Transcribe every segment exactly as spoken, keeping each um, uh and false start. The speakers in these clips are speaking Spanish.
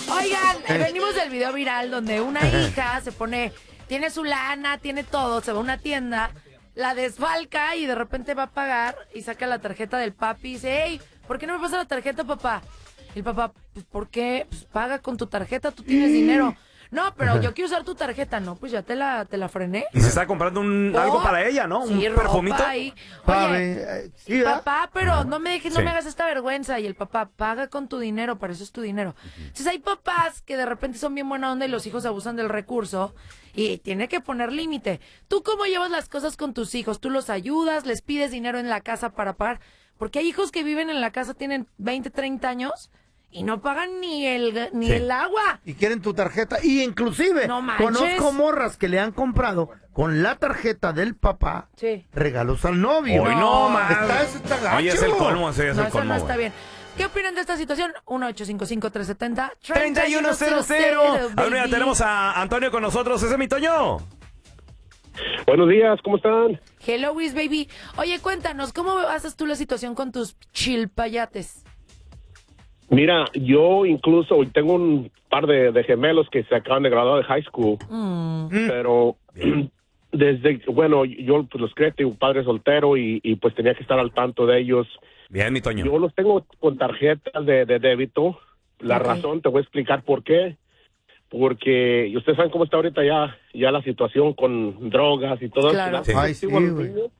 Oigan, eh, venimos del video viral donde una hija se pone, tiene su lana, tiene todo, se va a una tienda, la desfalca y de repente va a pagar y saca la tarjeta del papi y dice, hey, ¿por qué no me pasa la tarjeta, papá? Y el papá, pues, ¿por qué? Pues paga con tu tarjeta, tú tienes dinero. No, pero yo quiero usar tu tarjeta. No, pues ya te la, te la frené. Y se está comprando un, Oh, algo para ella, ¿no? Sí, un perfumito. Ahí. Papi, Oye, eh, sí, ¿verdad? papá, pero no me dejes, no Sí. me hagas esta vergüenza. Y el papá, paga con tu dinero, para eso es tu dinero. Entonces hay papás que de repente son bien buena onda y los hijos abusan del recurso y tiene que poner límite. ¿Tú cómo llevas las cosas con tus hijos? ¿Tú los ayudas? ¿Les pides dinero en la casa para pagar? Porque hay hijos que viven en la casa, tienen veinte, treinta años y no pagan ni el, ni Sí. el agua. Y quieren tu tarjeta. Y inclusive, No manches. conozco morras que le han comprado con la tarjeta del papá Sí. regalos al novio. Hoy no, más. Está, eso está gacho. Oye, es el colmo, ese es No, el eso colmo. no está güey. bien. ¿Qué opinan de esta situación? uno ocho cinco cinco, tres siete cero, treinta y uno cero cero. A ver, mira, baby. tenemos a Antonio con nosotros. ¿Ese es mi Toño? Buenos días, ¿cómo están? Hello, Wiz Baby. Oye, cuéntanos, ¿cómo haces tú la situación con tus chilpayates? Mira, yo incluso tengo un par de, de gemelos que se acaban de graduar de high school, Mm. pero desde, bueno, yo pues, los creé, tengo un padre soltero y, y pues tenía que estar al tanto de ellos. Bien, mi Toño. Yo los tengo con tarjetas de, de débito. La Ok. razón, te voy a explicar por qué. Porque y ustedes saben cómo está ahorita ya, ya la situación con drogas y todo Claro. eso. Sí. Ay, sí, Los güey. niños,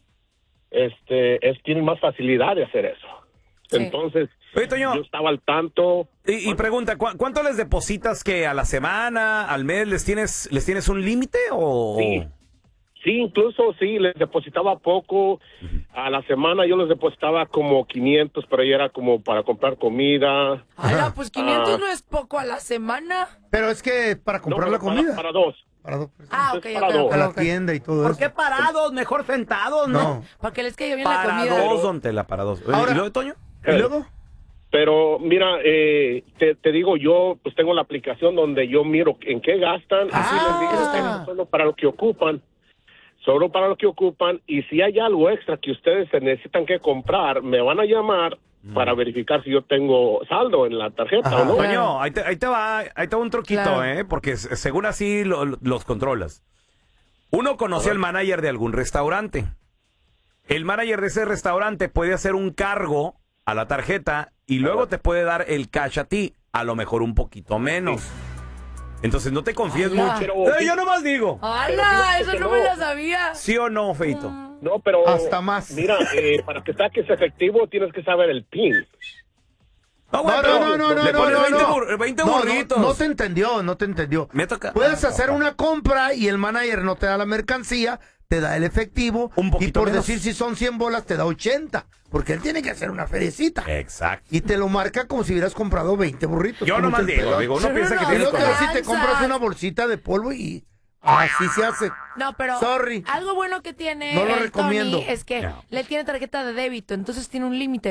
Este, es, tienen más facilidad de hacer eso. Sí. Entonces, Oye, Toño, yo estaba al tanto. y, y pregunta, ¿cu- ¿cuánto les depositas que a la semana, al mes, les tienes les tienes un límite o...? Sí. Sí, incluso sí, les depositaba poco. A la semana yo les depositaba como quinientos, pero ahí era como para comprar comida. Ala, pues quinientos Ah. no es poco a la semana. Pero es que para comprar No, la para- comida. Para, dos. Para dos personas. Ah, ok, Es ok, para ok, dos. A la ok. tienda y todo ¿Por eso. qué parados? Mejor sentados, ¿no? No. Para que les quede bien la Para comida. dos, don Tela, para dos. Oye, Ahora- ¿y luego, Toño? ¿Y luego? Pero mira, eh, te, te digo, yo pues tengo la aplicación donde yo miro en qué gastan. Ah. y sí les digo, Eso está "Ustedes bien. solo para lo que ocupan. Solo para lo que ocupan. Y si hay algo extra que ustedes se necesitan que comprar, me van a llamar para verificar si yo tengo saldo en la tarjeta Ajá. o no. Claro. Toño, ahí te, ahí te va, ahí te va un truquito, Claro. ¿eh? Porque s- según así lo- lo- los controlas. Uno conoce al manager de algún restaurante. El manager de ese restaurante puede hacer un cargo a la tarjeta y luego te puede dar el cash a ti, a lo mejor un poquito menos. Entonces no te confíes Ala. mucho. Pero- Eh, yo nomás digo, ¡Hala! Pero Eso fíjate no que me no. lo sabía. ¿sí o no, Feito? No, pero... Hasta más. Mira, eh, para que saques efectivo tienes que saber el PIN. No, güey, No, pero no, no, no, le no, pones no, veinte, no. bur- veinte No, no, burritos. no te entendió, no te entendió. Me toca. Puedes Ah, hacer ok. una compra y el manager no te da la mercancía, te da el efectivo. Un y poquito por menos. decir si son cien bolas te da ochenta. Porque él tiene que hacer una feriecita. Exacto. Y te lo marca como si hubieras comprado veinte burritos. Yo ¿Cómo nomás te digo, pelas? digo, uno Yo piensa no que lo Y tienes luego como... así te compras una bolsita de polvo y así se hace. No, pero Sorry. algo bueno que tiene No lo el recomiendo. Tony es que No. le tiene tarjeta de débito, entonces tiene un límite.